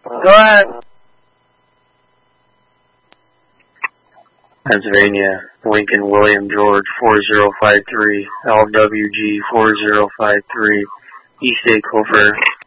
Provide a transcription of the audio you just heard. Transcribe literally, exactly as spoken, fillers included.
Go ahead. Pennsylvania, Lincoln William George four zero five three, L W G four zero five three, East Acre